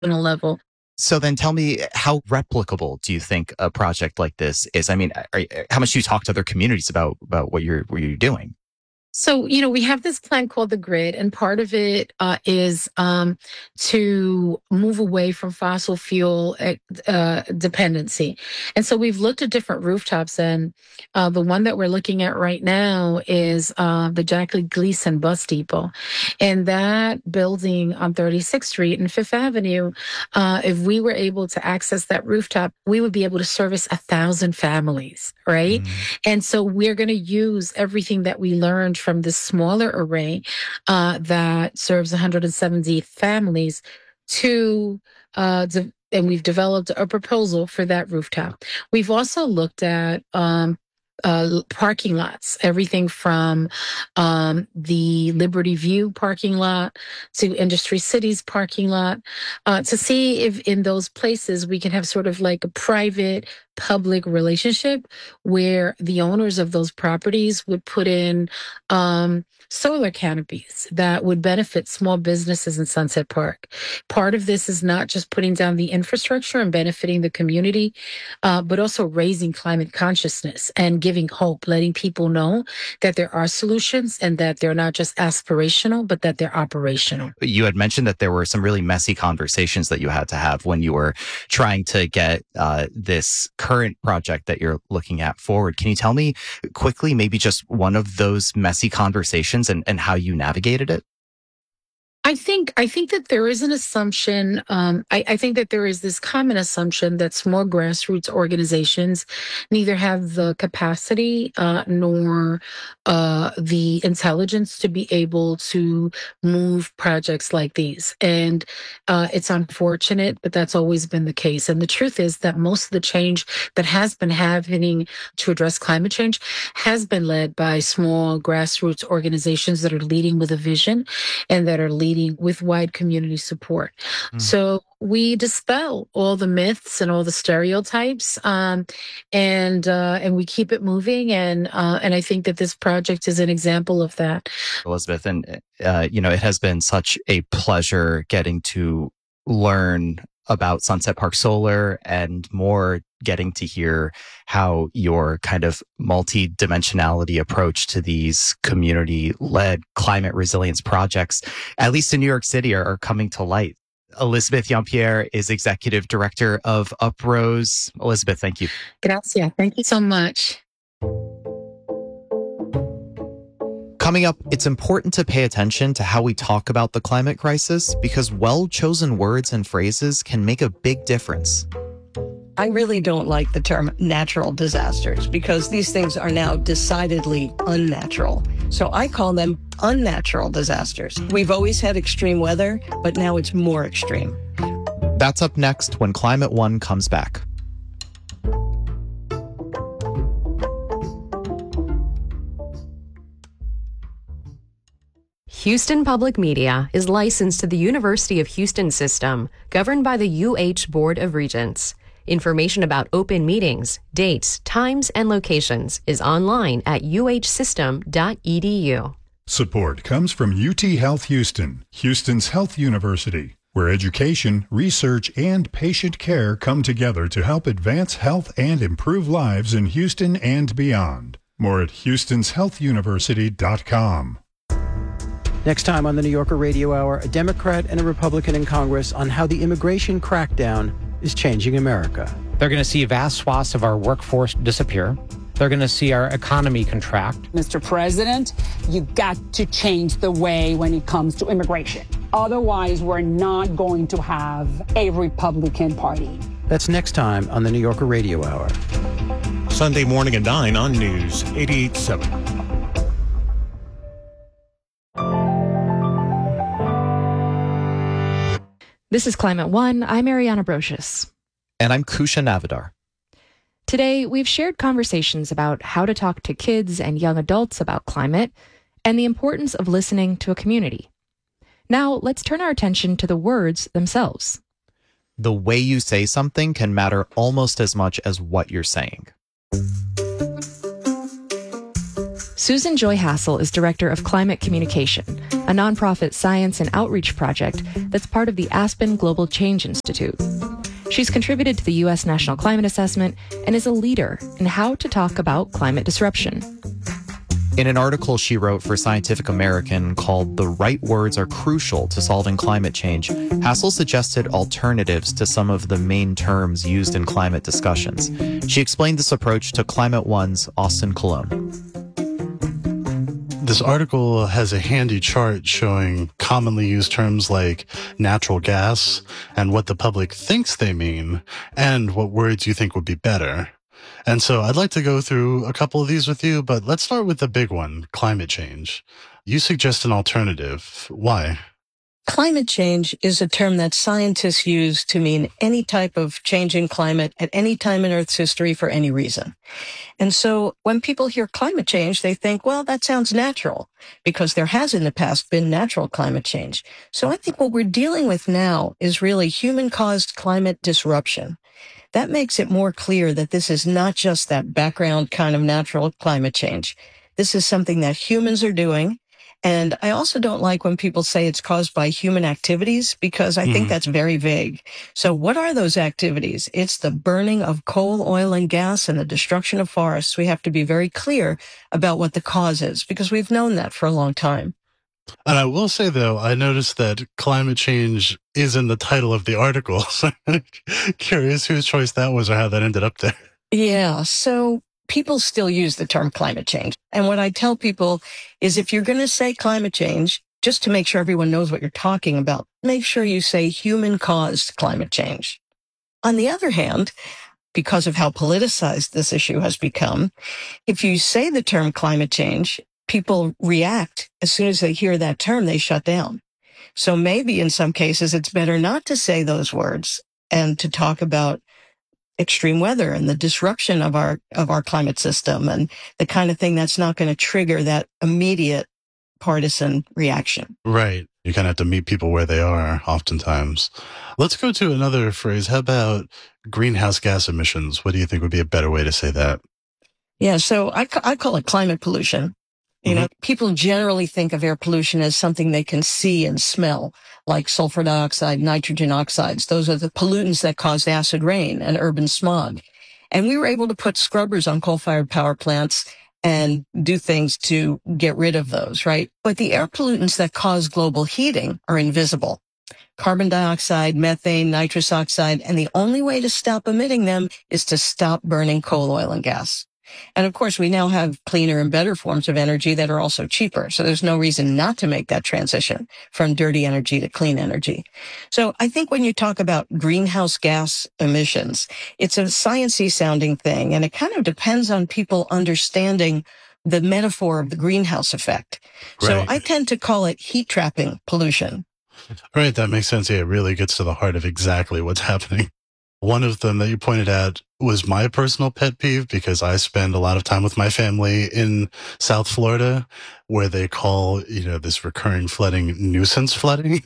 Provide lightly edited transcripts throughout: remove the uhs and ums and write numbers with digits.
level. So then tell me, how replicable do you think a project like this is? I mean, how much do you talk to other communities about what you're doing? So, we have this plan called the Grid, and part of it is to move away from fossil fuel dependency. And so we've looked at different rooftops, and the one that we're looking at right now is the Jackie Gleason Bus Depot. And that building on 36th Street and Fifth Avenue, if we were able to access that rooftop, we would be able to service 1,000 families, right? And so we're going to use everything that we learned from this smaller array that serves 170 families and we've developed a proposal for that rooftop. We've also looked at parking lots, everything from the Liberty View parking lot to Industry City's parking lot, to see if in those places we can have sort of like a private public relationship where the owners of those properties would put in solar canopies that would benefit small businesses in Sunset Park. Part of this is not just putting down the infrastructure and benefiting the community, but also raising climate consciousness and giving hope, letting people know that there are solutions and that they're not just aspirational, but that they're operational. You had mentioned that there were some really messy conversations that you had to have when you were trying to get this current project that you're looking at forward. Can you tell me quickly, maybe just one of those messy conversations and how you navigated it? I think that there is an assumption. I think that there is this common assumption that small grassroots organizations neither have the capacity nor the intelligence to be able to move projects like these. And it's unfortunate, but that's always been the case. And the truth is that most of the change that has been happening to address climate change has been led by small grassroots organizations that are leading with a vision and that are leading with wide community support. So we dispel all the myths and all the stereotypes, and we keep it moving. And I think that this project is an example of that. Elizabeth, and it has been such a pleasure getting to learn about Sunset Park Solar and more, getting to hear how your kind of multi-dimensionality approach to these community-led climate resilience projects, at least in New York City, are coming to light. Elizabeth Yeampierre is Executive Director of Uprose. Elizabeth, thank you. Gracias. Thank you so much. Coming up, it's important to pay attention to how we talk about the climate crisis because well-chosen words and phrases can make a big difference. I really don't like the term natural disasters because these things are now decidedly unnatural. So I call them unnatural disasters. We've always had extreme weather, but now it's more extreme. That's up next when Climate One comes back. Houston Public Media is licensed to the University of Houston system, governed by the UH Board of Regents. Information about open meetings, dates, times, and locations is online at uhsystem.edu. Support comes from UT Health Houston, Houston's health university, where education, research, and patient care come together to help advance health and improve lives in Houston and beyond. More at houstonshealthuniversity.com. Next time on the New Yorker Radio Hour, a Democrat and a Republican in Congress on how the immigration crackdown is changing America. They're going to see vast swaths of our workforce disappear. They're going to see our economy contract. Mr. President, you got to change the way when it comes to immigration. Otherwise, we're not going to have a Republican Party. That's next time on the New Yorker Radio Hour. Sunday morning at 9 on News 88.7. This is Climate One. I'm Ariana Brocious. And I'm Kusha Navidar. Today, we've shared conversations about how to talk to kids and young adults about climate and the importance of listening to a community. Now, let's turn our attention to the words themselves. The way you say something can matter almost as much as what you're saying. Susan Joy Hassel is Director of Climate Communication, a nonprofit science and outreach project that's part of the Aspen Global Change Institute. She's contributed to the U.S. National Climate Assessment and is a leader in how to talk about climate disruption. In an article she wrote for Scientific American called "The Right Words Are Crucial to Solving Climate Change," Hassel suggested alternatives to some of the main terms used in climate discussions. She explained this approach to Climate One's Austin Colon. This article has a handy chart showing commonly used terms like natural gas and what the public thinks they mean and what words you think would be better. And so I'd like to go through a couple of these with you, but let's start with the big one, climate change. You suggest an alternative. Why? Climate change is a term that scientists use to mean any type of change in climate at any time in Earth's history for any reason. And so when people hear climate change, they think, well, that sounds natural because there has in the past been natural climate change. So I think what we're dealing with now is really human-caused climate disruption. That makes it more clear that this is not just that background kind of natural climate change. This is something that humans are doing. And I also don't like when people say it's caused by human activities because I think that's very vague. So what are those activities? It's the burning of coal, oil, and gas and the destruction of forests. We have to be very clear about what the cause is because we've known that for a long time. And I will say, though, I noticed that climate change is in the title of the article. So I'm curious whose choice that was or how that ended up there. Yeah, so people still use the term climate change. And what I tell people is if you're going to say climate change, just to make sure everyone knows what you're talking about, make sure you say human-caused climate change. On the other hand, because of how politicized this issue has become, if you say the term climate change, people react. As soon as they hear that term, they shut down. So maybe in some cases, it's better not to say those words and to talk about extreme weather and the disruption of our climate system and the kind of thing that's not going to trigger that immediate partisan reaction. Right. You kind of have to meet people where they are oftentimes. Let's go to another phrase. How about greenhouse gas emissions? What do you think would be a better way to say that? Yeah, so I call it climate pollution. You know, people generally think of air pollution as something they can see and smell, like sulfur dioxide, nitrogen oxides. Those are the pollutants that cause acid rain and urban smog. And we were able to put scrubbers on coal-fired power plants and do things to get rid of those, right? But the air pollutants that cause global heating are invisible. Carbon dioxide, methane, nitrous oxide, and the only way to stop emitting them is to stop burning coal, oil, and gas. And of course, we now have cleaner and better forms of energy that are also cheaper. So there's no reason not to make that transition from dirty energy to clean energy. So I think when you talk about greenhouse gas emissions, it's a sciencey sounding thing. And it kind of depends on people understanding the metaphor of the greenhouse effect. Right. So I tend to call it heat trapping pollution. Right. That makes sense. Yeah, it really gets to the heart of exactly what's happening. One of them that you pointed out was my personal pet peeve because I spend a lot of time with my family in South Florida where they call, this recurring flooding nuisance flooding.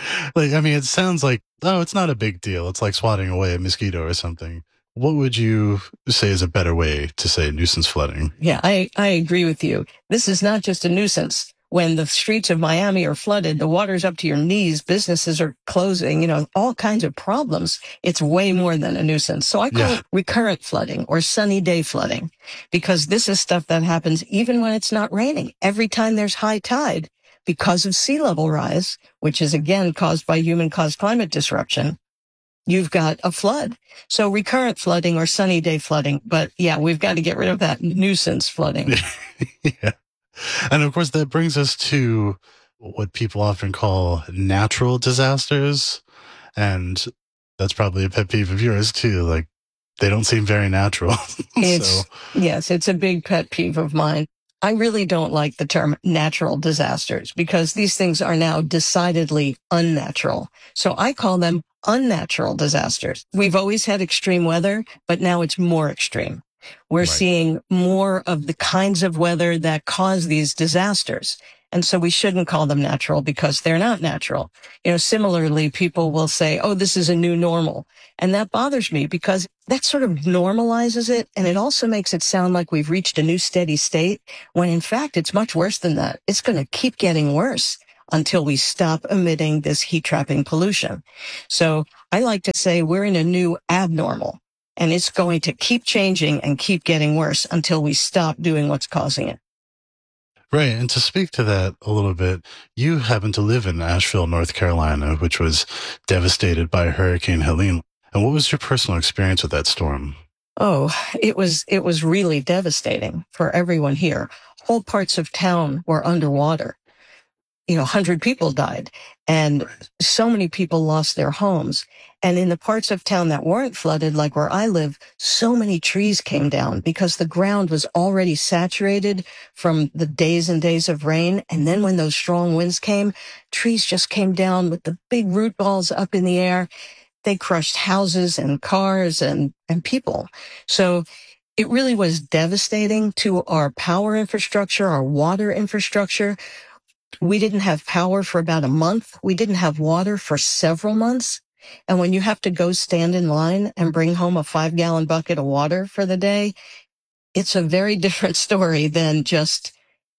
It sounds like, oh, it's not a big deal. It's like swatting away a mosquito or something. What would you say is a better way to say nuisance flooding? Yeah, I agree with you. This is not just a nuisance. When the streets of Miami are flooded, the water's up to your knees, businesses are closing, all kinds of problems. It's way more than a nuisance. So I call it recurrent flooding or sunny day flooding because this is stuff that happens even when it's not raining. Every time there's high tide because of sea level rise, which is again caused by human-caused climate disruption, you've got a flood. So recurrent flooding or sunny day flooding. But yeah, we've got to get rid of that nuisance flooding. Yeah. And of course, that brings us to what people often call natural disasters. And that's probably a pet peeve of yours too. Like, they don't seem very natural. Yes, it's a big pet peeve of mine. I really don't like the term natural disasters because these things are now decidedly unnatural. So I call them unnatural disasters. We've always had extreme weather, but now it's more extreme. We're seeing more of the kinds of weather that cause these disasters. And so we shouldn't call them natural because they're not natural. Similarly, people will say, oh, this is a new normal. And that bothers me because that sort of normalizes it. And it also makes it sound like we've reached a new steady state when in fact, it's much worse than that. It's going to keep getting worse until we stop emitting this heat trapping pollution. So I like to say we're in a new abnormal and it's going to keep changing and keep getting worse until we stop doing what's causing it. Right. And to speak to that a little bit, you happen to live in Asheville, North Carolina, which was devastated by Hurricane Helene. And what was your personal experience with that storm? Oh, it was really devastating for everyone here. Whole parts of town were underwater. 100 people died and so many people lost their homes. And in the parts of town that weren't flooded, like where I live, so many trees came down because the ground was already saturated from the days and days of rain. And then when those strong winds came, trees just came down with the big root balls up in the air. They crushed houses and cars and people. So it really was devastating to our power infrastructure, our water infrastructure. We didn't have power for about a month. We didn't have water for several months. And when you have to go stand in line and bring home a 5-gallon bucket of water for the day, it's a very different story than just,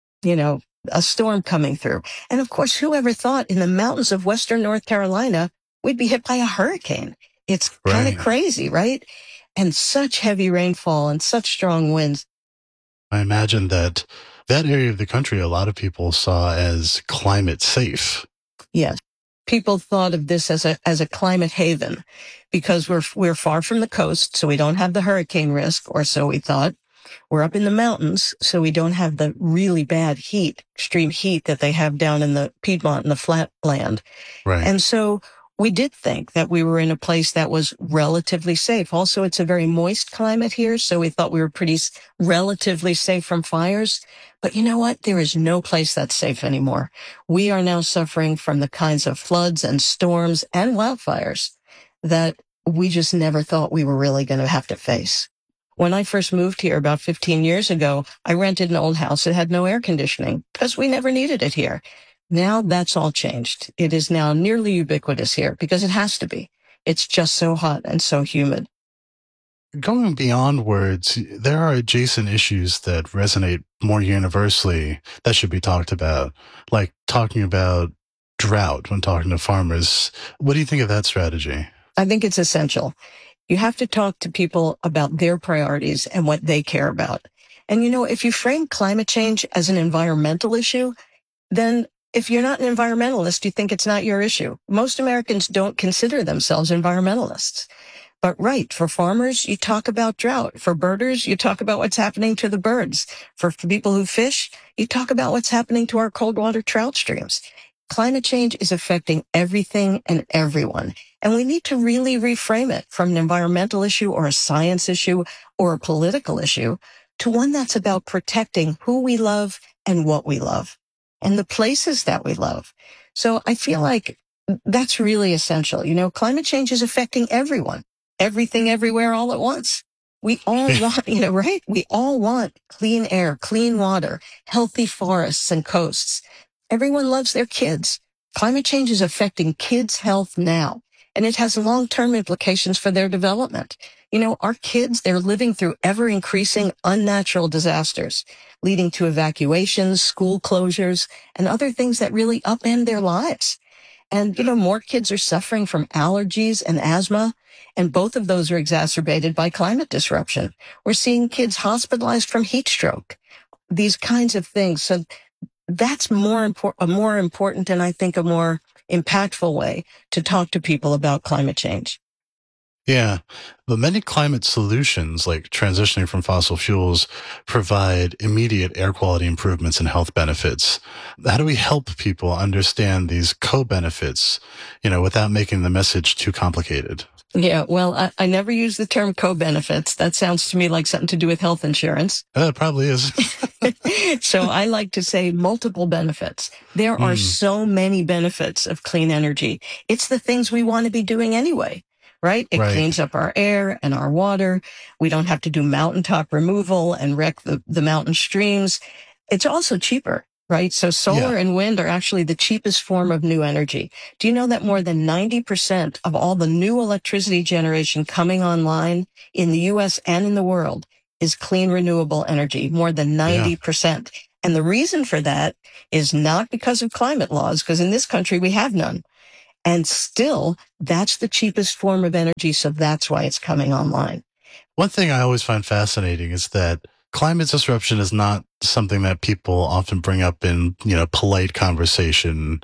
a storm coming through. And of course, whoever thought in the mountains of Western North Carolina, we'd be hit by a hurricane. It's kind of crazy, right? And such heavy rainfall and such strong winds. I imagine that area of the country, a lot of people saw as climate safe. Yes. People thought of this as a climate haven because we're far from the coast, so we don't have the hurricane risk, or so we thought. We're up in the mountains, so we don't have the really bad heat, extreme heat that they have down in the Piedmont and the flatland. Right. And so we did think that we were in a place that was relatively safe. Also, it's a very moist climate here, so we thought we were pretty relatively safe from fires. But you know what? There is no place that's safe anymore. We are now suffering from the kinds of floods and storms and wildfires that we just never thought we were really going to have to face. When I first moved here about 15 years ago, I rented an old house that had no air conditioning because we never needed it here. Now that's all changed. It is now nearly ubiquitous here because it has to be. It's just so hot and so humid. Going beyond words, there are adjacent issues that resonate more universally that should be talked about, like talking about drought when talking to farmers. What do you think of that strategy? I think it's essential. You have to talk to people about their priorities and what they care about. And if you frame climate change as an environmental issue, then if you're not an environmentalist, you think it's not your issue. Most Americans don't consider themselves environmentalists. But right, for farmers, you talk about drought. For birders, you talk about what's happening to the birds. For people who fish, you talk about what's happening to our cold water trout streams. Climate change is affecting everything and everyone. And we need to really reframe it from an environmental issue or a science issue or a political issue to one that's about protecting who we love and what we love and the places that we love. So I feel like that's really essential. Climate change is affecting everyone, everything, everywhere, all at once. We all want, right? We all want clean air, clean water, healthy forests and coasts. Everyone loves their kids. Climate change is affecting kids' health now, and it has long-term implications for their development. Our kids, they're living through ever-increasing unnatural disasters, leading to evacuations, school closures, and other things that really upend their lives. And, more kids are suffering from allergies and asthma, and both of those are exacerbated by climate disruption. We're seeing kids hospitalized from heat stroke, these kinds of things. So that's a more important and I think a more impactful way to talk to people about climate change. Yeah, but many climate solutions, like transitioning from fossil fuels, provide immediate air quality improvements and health benefits. How do we help people understand these co-benefits, without making the message too complicated? Yeah, well, I never use the term co-benefits. That sounds to me like something to do with health insurance. It probably is. So I like to say multiple benefits. There are so many benefits of clean energy. It's the things we want to be doing anyway, right? It cleans up our air and our water. We don't have to do mountaintop removal and wreck the mountain streams. It's also cheaper. right? So solar and wind are actually the cheapest form of new energy. Do you know that more than 90% of all the new electricity generation coming online in the US and in the world is clean, renewable energy? More than 90%. And the reason for that is not because of climate laws, because in this country we have none. And still, that's the cheapest form of energy, so that's why it's coming online. One thing I always find fascinating is that climate disruption is not something that people often bring up in, polite conversation.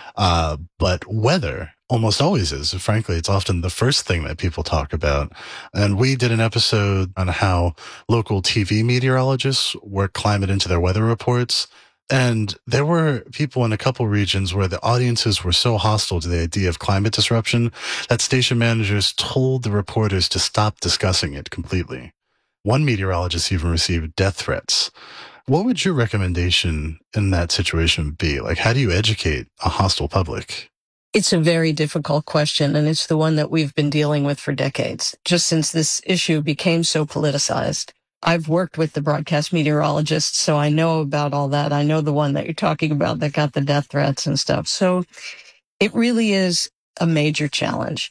But weather almost always is. Frankly, it's often the first thing that people talk about. And we did an episode on how local TV meteorologists work climate into their weather reports. And there were people in a couple regions where the audiences were so hostile to the idea of climate disruption that station managers told the reporters to stop discussing it completely. One meteorologist even received death threats. What would your recommendation in that situation be? Like, how do you educate a hostile public? It's a very difficult question, and it's the one that we've been dealing with for decades, just since this issue became so politicized. I've worked with the broadcast meteorologists, so I know about all that. I know the one that you're talking about that got the death threats and stuff. So it really is a major challenge.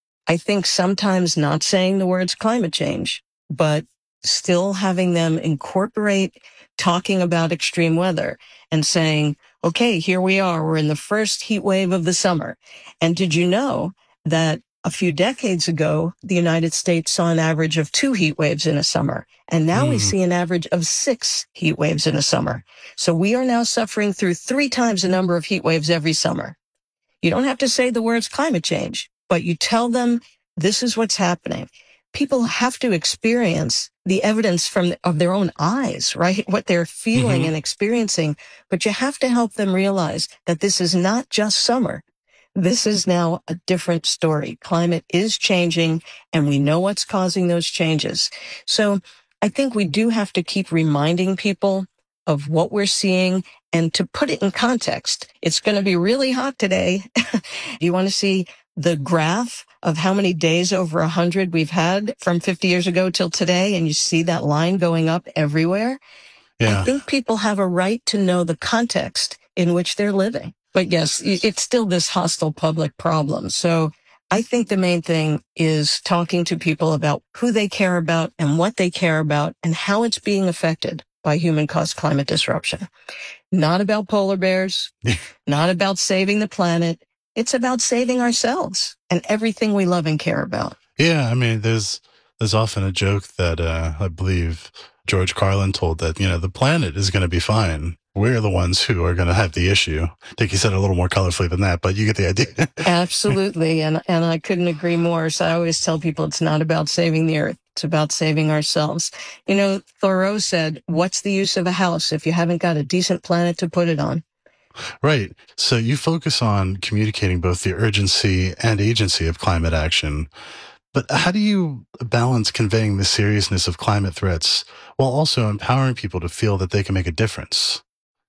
I think sometimes not saying the words climate change, but still having them incorporate talking about extreme weather and saying, okay, here we are. We're in the first heat wave of the summer. And did you know that a few decades ago, the United States saw an average of 2 heat waves in a summer. And now we see an average of 6 heat waves in a summer. So we are now suffering through 3 times the number of heat waves every summer. You don't have to say the words climate change, but you tell them this is what's happening. People have to experience the evidence of their own eyes, right? What they're feeling and experiencing. But you have to help them realize that this is not just summer. This is now a different story. Climate is changing, and we know what's causing those changes. So I think we do have to keep reminding people of what we're seeing and to put it in context. It's going to be really hot today. You want to see the graph of how many days over 100 we've had from 50 years ago till today, and you see that line going up everywhere? I think people have a right to know the context in which they're living. But yes, it's still this hostile public problem. So I think the main thing is talking to people about who they care about and what they care about and how it's being affected by human-caused climate disruption. Not about polar bears, not about saving the planet. It's about saving ourselves and everything we love and care about. Yeah, I mean, there's often a joke that I believe George Carlin told that, the planet is going to be fine. We're the ones who are going to have the issue. I think he said it a little more colorfully than that, but you get the idea. Absolutely. And I couldn't agree more. So I always tell people it's not about saving the earth. It's about saving ourselves. Thoreau said, what's the use of a house if you haven't got a decent planet to put it on? Right. So you focus on communicating both the urgency and agency of climate action. But how do you balance conveying the seriousness of climate threats while also empowering people to feel that they can make a difference?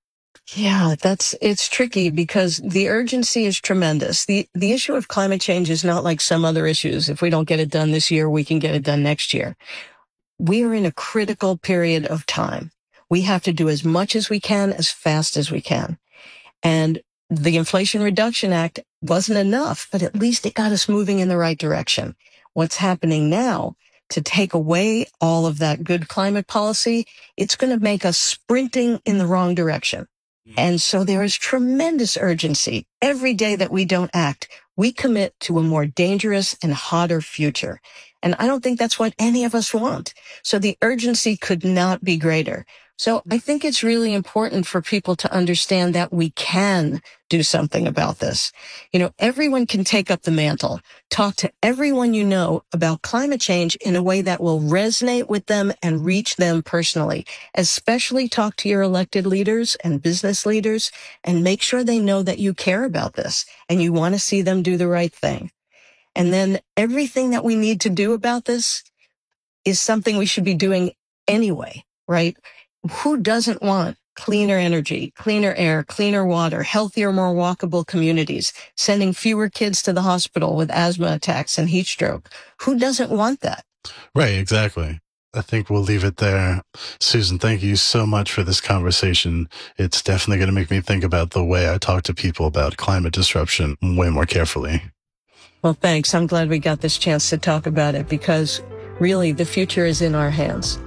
Yeah, it's tricky because the urgency is tremendous. The issue of climate change is not like some other issues. If we don't get it done this year, we can get it done next year. We are in a critical period of time. We have to do as much as we can, as fast as we can. And the Inflation Reduction Act wasn't enough, but at least it got us moving in the right direction. What's happening now to take away all of that good climate policy, it's going to make us sprinting in the wrong direction. And so there is tremendous urgency. Every day that we don't act, we commit to a more dangerous and hotter future. And I don't think that's what any of us want. So the urgency could not be greater. So I think it's really important for people to understand that we can do something about this. Everyone can take up the mantle, talk to everyone you know about climate change in a way that will resonate with them and reach them personally. Especially talk to your elected leaders and business leaders and make sure they know that you care about this and you want to see them do the right thing. And then everything that we need to do about this is something we should be doing anyway, right? Who doesn't want cleaner energy, cleaner air, cleaner water, healthier, more walkable communities, sending fewer kids to the hospital with asthma attacks and heat stroke? Who doesn't want that? Right, exactly. I think we'll leave it there. Susan, thank you so much for this conversation. It's definitely going to make me think about the way I talk to people about climate disruption way more carefully. Well, thanks. I'm glad we got this chance to talk about it because really the future is in our hands.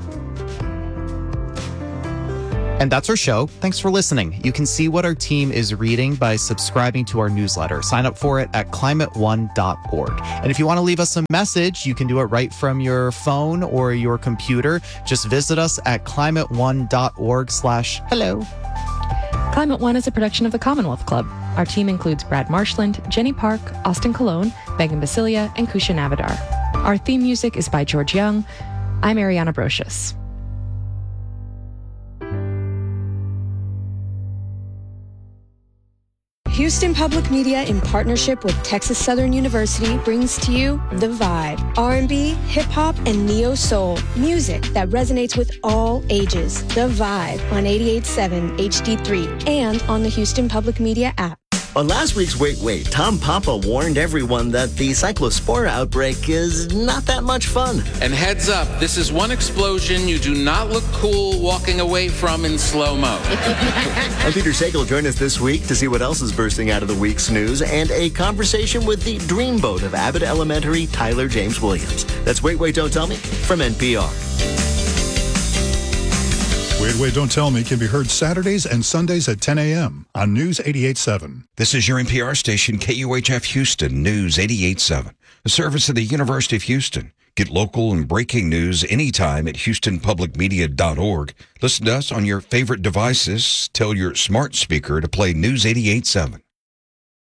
And that's our show. Thanks for listening. You can see what our team is reading by subscribing to our newsletter. Sign up for it at climateone.org. And if you want to leave us a message, you can do it right from your phone or your computer. Just visit us at climateone.org/hello. Climate One is a production of the Commonwealth Club. Our team includes Brad Marshland, Jenny Park, Austin Colon, Megan Basilia, and Kusha Navidar. Our theme music is by George Young. I'm Ariana Brocious. Houston Public Media, in partnership with Texas Southern University, brings to you The Vibe. R&B, hip-hop, and neo-soul. Music that resonates with all ages. The Vibe on 88.7 HD3 and on the Houston Public Media app. On last week's Wait, Tom Papa warned everyone that the cyclospora outbreak is not that much fun. And heads up, this is one explosion you do not look cool walking away from in slow-mo. I'm Peter Sagal. Join us this week to see what else is bursting out of the week's news and a conversation with the dreamboat of Abbott Elementary, Tyler James Williams. That's Wait, Don't Tell Me from NPR. Wait, Don't Tell Me can be heard Saturdays and Sundays at 10 a.m. on News 88.7. This is your NPR station, KUHF Houston, News 88.7, a service of the University of Houston. Get local and breaking news anytime at houstonpublicmedia.org. Listen to us on your favorite devices. Tell your smart speaker to play News 88.7.